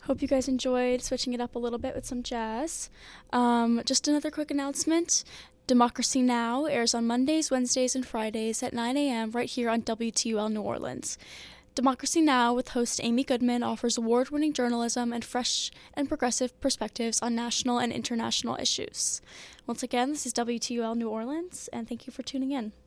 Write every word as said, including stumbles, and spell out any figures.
Hope you guys enjoyed switching it up a little bit with some jazz. Um, just another quick announcement. Democracy Now! Airs on Mondays, Wednesdays, and Fridays at nine a.m. right here on W T U L New Orleans. Democracy Now! With host Amy Goodman offers award-winning journalism and fresh and progressive perspectives on national and international issues. Once again, this is W T U L New Orleans, and thank you for tuning in.